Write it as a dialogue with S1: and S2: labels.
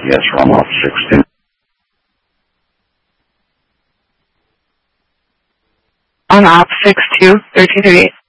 S1: yes, Rum off 16.
S2: On op 62, 1338.